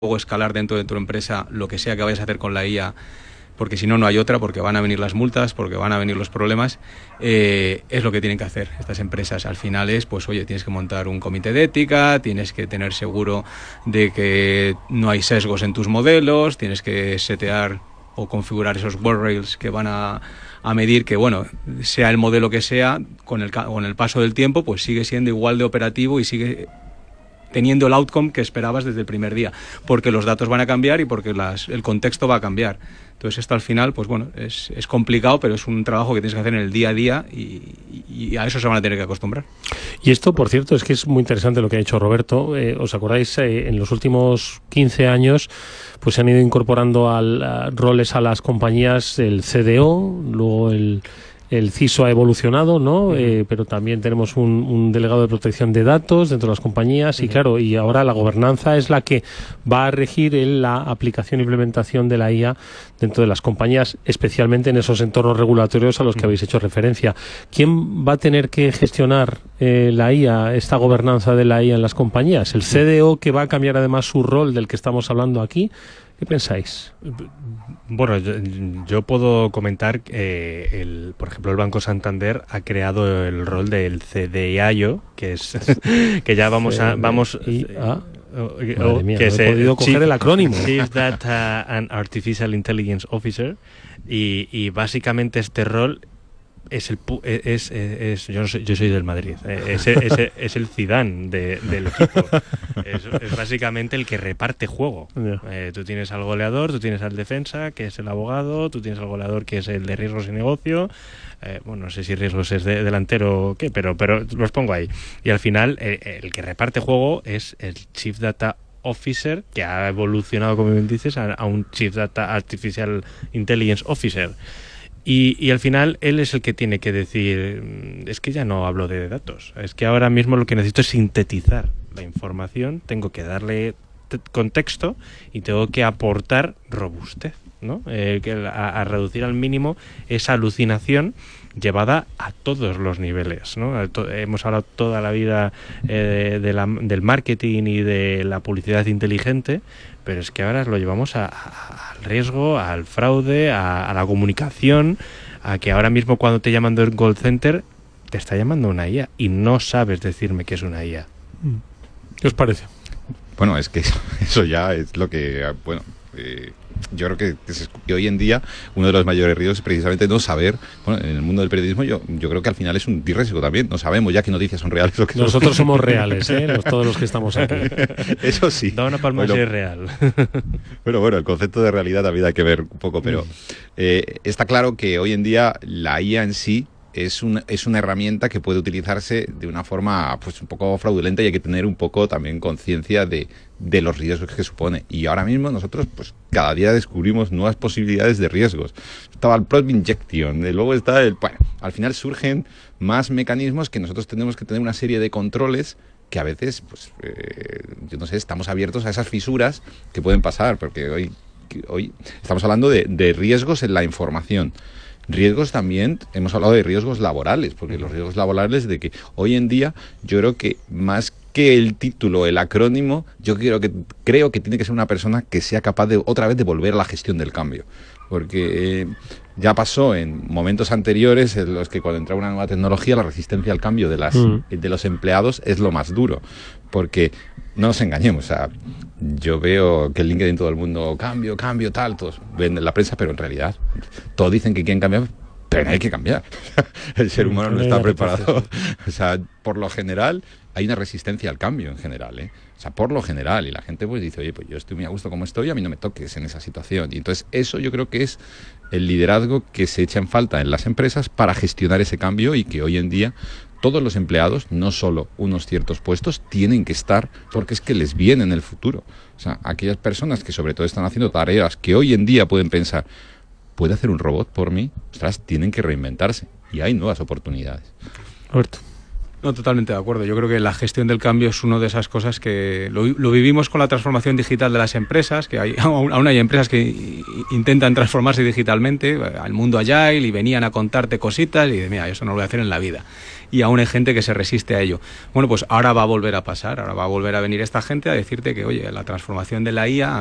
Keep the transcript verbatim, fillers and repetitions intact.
luego escalar dentro de tu empresa lo que sea que vayas a hacer con la I A, porque si no, no hay otra, porque van a venir las multas, porque van a venir los problemas, eh, es lo que tienen que hacer estas empresas. Al final es, pues oye, tienes que montar un comité de ética, tienes que tener seguro de que no hay sesgos en tus modelos, tienes que setear o configurar esos guardrails que van a, a medir que, bueno, sea el modelo que sea, con el, con el paso del tiempo, pues sigue siendo igual de operativo y sigue teniendo el outcome que esperabas desde el primer día, porque los datos van a cambiar y porque las, el contexto va a cambiar. Entonces esto al final, pues bueno, es, es complicado, pero es un trabajo que tienes que hacer en el día a día y, y a eso se van a tener que acostumbrar. Y esto, por cierto, es que es muy interesante lo que ha dicho Roberto. Eh, ¿Os acordáis? Eh, en los últimos quince años pues se han ido incorporando al, a, roles a las compañías el C D O, luego el... El C I S O ha evolucionado, ¿no? Uh-huh. Eh, pero también tenemos un, un delegado de protección de datos dentro de las compañías y, uh-huh. claro, y ahora la gobernanza es la que va a regir en la aplicación e implementación de la I A dentro de las compañías, especialmente en esos entornos regulatorios a los que uh-huh. habéis hecho referencia. ¿Quién va a tener que gestionar eh, la I A, esta gobernanza de la I A en las compañías? ¿El C D O, que va a cambiar además su rol del que estamos hablando aquí? ¿Qué pensáis? Bueno, yo, yo puedo comentar que, eh, el, por ejemplo, el Banco Santander ha creado el rol del C D I O, que es que ya vamos a vamos a Madre mía, que no he podido coger Chief, el acrónimo. Chief Data and Artificial Intelligence Officer, y, y básicamente este rol es el es, es, es yo no soy, yo soy del Madrid, es, es, es el Zidane de, del equipo. Es, es básicamente el que reparte juego. Yeah. Eh, tú tienes al goleador, tú tienes al defensa, que es el abogado, tú tienes al goleador, que es el de riesgos y negocio. Eh, bueno, no sé si riesgos es de delantero o qué, pero, pero los pongo ahí. Y al final, eh, el que reparte juego es el Chief Data Officer, que ha evolucionado, como bien dices, a, a un Chief Data Artificial Intelligence Officer. Y, y al final él es el que tiene que decir, es que ya no hablo de datos, es que ahora mismo lo que necesito es sintetizar la información, tengo que darle t- contexto y tengo que aportar robustez, ¿no? Eh, que a, a reducir al mínimo esa alucinación llevada a todos los niveles, ¿no? To- hemos hablado toda la vida eh, de la, del marketing y de la publicidad inteligente, pero es que ahora lo llevamos a, a, al riesgo, al fraude, a, a la comunicación, a que ahora mismo cuando te llaman del call center te está llamando una I A y no sabes decirme que es una I A. ¿Qué os parece? Bueno, es que eso, eso ya es lo que, bueno, eh, yo creo que, que, se, que hoy en día uno de los mayores riesgos es precisamente no saber. Bueno, en el mundo del periodismo yo, yo creo que al final es un riesgo también, no sabemos ya qué noticias son reales o qué Nosotros son... somos reales, ¿eh? Los, todos los que estamos aquí. Eso sí. Da una palma bueno, si es real. Bueno, bueno, el concepto de realidad también hay que ver un poco, pero eh, está claro que hoy en día la I A en sí es una, es una herramienta que puede utilizarse de una forma pues un poco fraudulenta y hay que tener un poco también conciencia de, de los riesgos que supone. Y ahora mismo nosotros pues cada día descubrimos nuevas posibilidades de riesgos. Estaba el prompt injection, luego está el... Bueno, al final surgen más mecanismos que nosotros tenemos que tener una serie de controles que a veces, pues, eh, yo no sé, estamos abiertos a esas fisuras que pueden pasar, porque hoy, hoy estamos hablando de, de riesgos en la información. Riesgos también, hemos hablado de riesgos laborales, porque los riesgos laborales de que hoy en día yo creo que más que el título, el acrónimo, yo creo que creo que tiene que ser una persona que sea capaz de otra vez de volver a la gestión del cambio. Porque eh, ya pasó en momentos anteriores en los que cuando entra una nueva tecnología la resistencia al cambio de, las, mm. de los empleados es lo más duro. Porque no nos engañemos, o sea, yo veo que en LinkedIn todo el mundo cambio, cambio, tal, todos ven en la prensa, pero en realidad todos dicen que quieren cambiar, pero no hay que cambiar. El ser humano no está preparado. O sea, por lo general hay una resistencia al cambio en general, ¿eh? O sea, por lo general, y la gente pues dice, oye, pues yo estoy muy a gusto como estoy, a mí no me toques en esa situación. Y entonces eso yo creo que es el liderazgo que se echa en falta en las empresas para gestionar ese cambio y que hoy en día todos los empleados, no solo unos ciertos puestos, tienen que estar porque es que les viene en el futuro. O sea, aquellas personas que sobre todo están haciendo tareas que hoy en día pueden pensar, ¿puede hacer un robot por mí? Ostras, tienen que reinventarse y hay nuevas oportunidades. Roberto. No, totalmente de acuerdo. Yo creo que la gestión del cambio es una de esas cosas que lo, lo vivimos con la transformación digital de las empresas, que hay, aún, aún hay empresas que intentan transformarse digitalmente al mundo agile y venían a contarte cositas y de mira, eso no lo voy a hacer en la vida. Y aún hay gente que se resiste a ello. Bueno, pues ahora va a volver a pasar, ahora va a volver a venir esta gente a decirte que, oye, la transformación de la I A